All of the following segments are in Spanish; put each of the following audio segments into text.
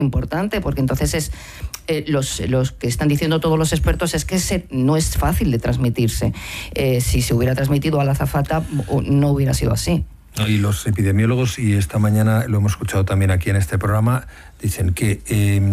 importante, porque entonces los que están diciendo todos los expertos es que no es fácil de transmitirse. Si se hubiera transmitido a la azafata, no hubiera sido así. Y los epidemiólogos, y esta mañana lo hemos escuchado también aquí en este programa, dicen que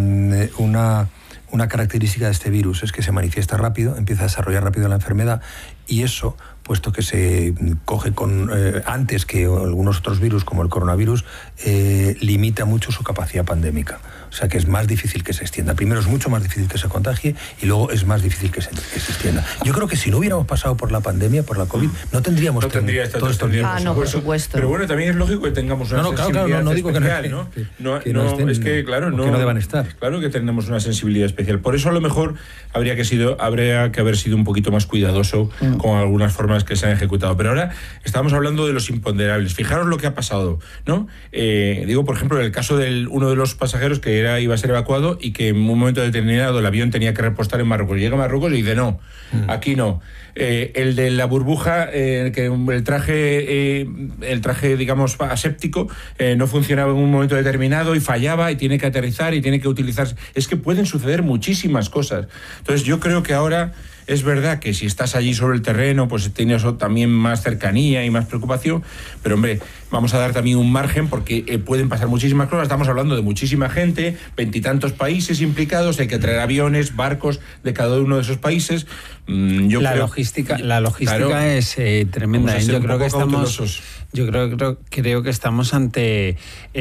una característica de este virus es que se manifiesta rápido, empieza a desarrollar rápido la enfermedad, y eso, puesto que se coge antes que algunos otros virus, como el coronavirus, limita mucho su capacidad pandémica. O sea que es más difícil que se extienda. Primero es mucho más difícil que se contagie y luego es más difícil que se extienda. Yo creo que si no hubiéramos pasado por la pandemia, por la COVID, no tendría todo esto. No, por supuesto. Pero bueno, también es lógico que tengamos una sensibilidad no digo especial, que no estén, es que, claro, no deban estar. Claro que tenemos una sensibilidad especial. Por eso a lo mejor habría que haber sido un poquito más cuidadoso con algunas formas que se han ejecutado. Pero ahora estamos hablando de los imponderables. Fijaros lo que ha pasado, ¿no? Digo, por ejemplo, en el caso de uno de los pasajeros que iba a ser evacuado y que en un momento determinado el avión tenía que repostar en Marruecos. Llega a Marruecos y dice, no, aquí no. El de la burbuja, que el traje, digamos, aséptico, no funcionaba en un momento determinado y fallaba y tiene que aterrizar y tiene que utilizarse. Es que pueden suceder muchísimas cosas. Entonces yo creo que ahora es verdad que si estás allí sobre el terreno, pues tienes también más cercanía y más preocupación, pero hombre, vamos a dar también un margen porque pueden pasar muchísimas cosas. Estamos hablando de muchísima gente, 20 y tantos países implicados, hay que traer aviones, barcos de cada uno de esos países. La logística claro, es tremenda. Creo que estamos ante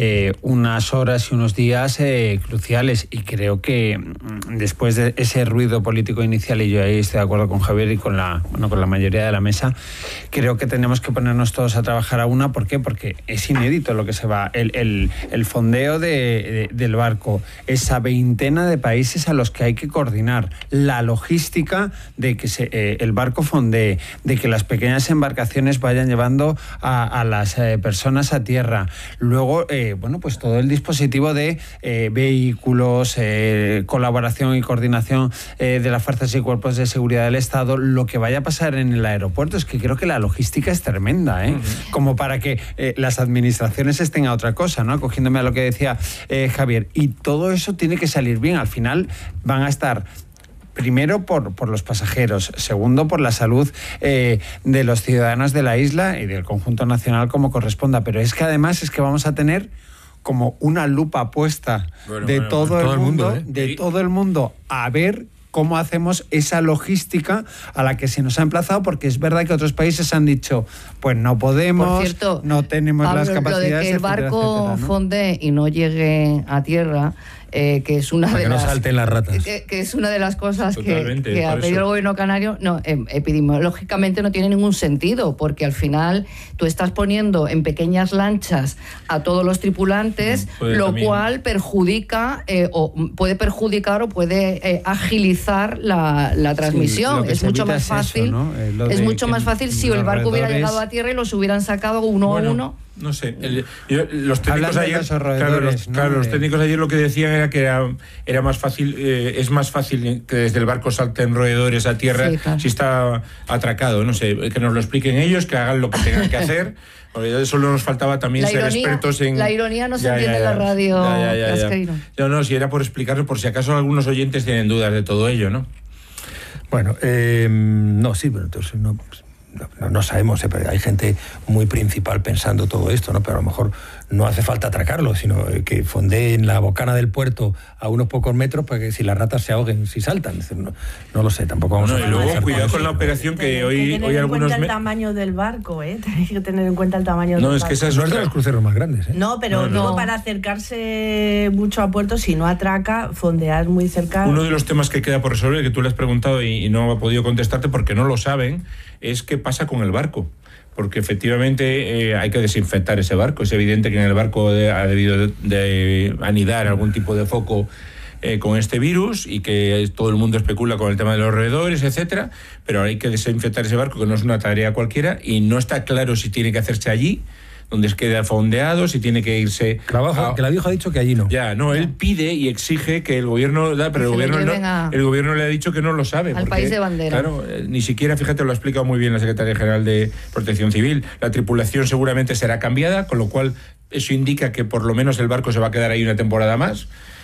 unas horas y unos días cruciales, y creo que después de ese ruido político inicial, y yo ahí estoy de acuerdo con Javier y con la mayoría de la mesa, creo que tenemos que ponernos todos a trabajar a una. ¿Por qué? Porque es inédito lo que se va. El fondeo del barco, esa veintena de países a los que hay que coordinar, la logística de que el barco fondee, de que las pequeñas embarcaciones vayan llevando a las personas a tierra. Luego, pues todo el dispositivo de vehículos, colaboración y coordinación de las fuerzas y cuerpos de seguridad del Estado, lo que vaya a pasar en el aeropuerto. Es que creo que la logística es tremenda, como para que las administraciones estén a otra cosa, ¿no? Acogiéndome a lo que decía Javier. Y todo eso tiene que salir bien. Al final van a estar, primero por los pasajeros, segundo por la salud de los ciudadanos de la isla y del conjunto nacional como corresponda, pero es que además vamos a tener como una lupa puesta de todo el mundo a ver cómo hacemos esa logística a la que se nos ha emplazado, porque es verdad que otros países han dicho, pues no podemos, por cierto, no tenemos Pablo, las capacidades, lo de que el barco fondee y no llegue a tierra, que es una de las, no salten las ratas, que es una de las cosas que ha pedido el gobierno canario. No, epidemiológicamente no tiene ningún sentido, porque al final tú estás poniendo en pequeñas lanchas a todos los tripulantes, lo cual perjudica o puede perjudicar o puede agilizar la transmisión. Sí, es mucho más fácil, eso, ¿no? Es mucho más fácil si el barco hubiera llegado a tierra y los hubieran sacado uno a uno. No sé, los técnicos ayer, los técnicos ayer lo que decían era que era más fácil, es más fácil que desde el barco salten roedores a tierra, si está atracado. No sé, que nos lo expliquen ellos, que hagan lo que tengan que hacer. Solo nos faltaba también ser expertos en... La ironía no se entiende en la radio. No, si era por explicarlo, por si acaso algunos oyentes tienen dudas de todo ello, ¿no? Bueno, no, sí, pero entonces no sabemos, pero hay gente muy principal pensando todo esto, ¿no? Pero a lo mejor no hace falta atracarlo, sino que fondeen la bocana del puerto a unos pocos metros para que si las ratas se ahoguen si saltan. No lo sé, tampoco vamos a... Y luego cuidado con la operación que hoy algunos... Tener en cuenta el tamaño del barco, Tenéis que tener en cuenta el tamaño del barco. No, es que esa es de los cruceros más grandes, No, pero digo, para acercarse mucho a puerto, si no atraca, fondear muy cerca. Uno de los temas que queda por resolver, que tú le has preguntado y no ha podido contestarte porque no lo saben, es qué pasa con el barco. Porque efectivamente hay que desinfectar ese barco. Es evidente que en el barco ha debido de anidar algún tipo de foco con este virus, y que todo el mundo especula con el tema de los roedores, etcétera, pero hay que desinfectar ese barco, que no es una tarea cualquiera, y no está claro si tiene que hacerse allí, donde queda fondeado, si tiene que irse... Que la vieja ha dicho que allí no. Él pide y exige que el gobierno da, pero el gobierno le ha dicho que no lo sabe. Al país de bandera. Claro, ni siquiera, fíjate, lo ha explicado muy bien la Secretaria General de Protección Civil. La tripulación seguramente será cambiada, con lo cual eso indica que por lo menos el barco se va a quedar ahí una temporada más.